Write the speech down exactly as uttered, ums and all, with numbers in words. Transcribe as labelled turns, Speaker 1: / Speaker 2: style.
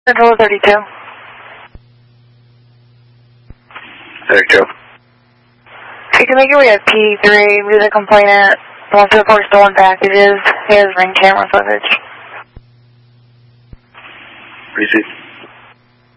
Speaker 1: Control thirty-two.
Speaker 2: thirty-two.
Speaker 1: You can make your way at P three, be the complainant, wants to report stolen packages. He has ring camera footage.
Speaker 2: Receive.